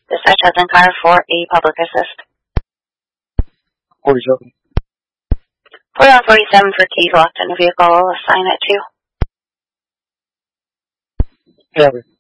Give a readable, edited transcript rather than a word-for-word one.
Dispatch Hudson car for a public assist. 47. 4147 for keys locked in the vehicle. Assign it to. Copy.